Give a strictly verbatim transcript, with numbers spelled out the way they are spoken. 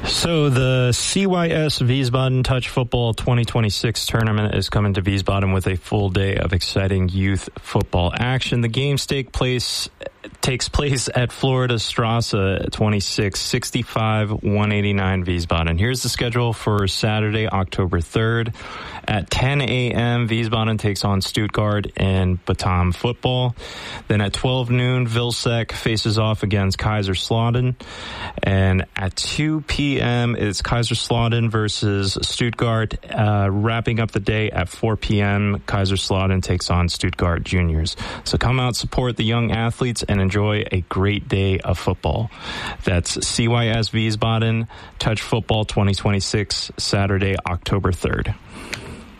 So the C Y S Wiesbaden Touch Football twenty twenty-six tournament is coming to Wiesbaden with a full day of exciting youth football action. The games take place takes place at Florida Strasse twenty-six, sixty-five, one eighty-nine Wiesbaden. Here's the schedule for Saturday, October third. At ten a.m., Wiesbaden takes on Stuttgart in Batam football. Then at twelve noon, Vilsec faces off against Kaiserslautern. And at two p.m., it's Kaiserslautern versus Stuttgart. Uh, wrapping up the day at four p.m., Kaiserslautern takes on Stuttgart Juniors. So come out, support the young athletes, and enjoy a great day of football. That's C Y S Wiesbaden Touch Football twenty twenty-six, Saturday, October third.